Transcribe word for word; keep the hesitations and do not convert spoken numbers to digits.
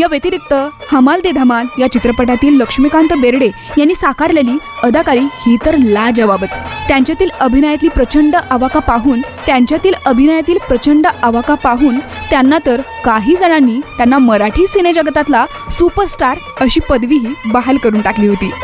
या व्यतिरिक्त हमाल दे धमाल या चित्रपटातील लक्ष्मीकांत बेर्डे यांनी साकारलेली अदाकारी ही तर लाजवाबच. त्यांच्यातील अभिनयातली प्रचंड आवाका पाहून त्यांच्यातील अभिनयातील प्रचंड आवाका पाहून त्यांना तर काही जणांनी त्यांना मराठी सिनेजगतातला सुपरस्टार अशी पदवीही बहाल करून टाकली होती.